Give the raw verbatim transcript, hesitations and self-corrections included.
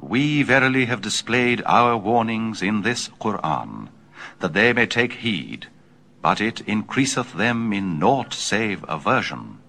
We verily have displayed our warnings in this Qur'an, that they may take heed, but it increaseth them in naught save aversion.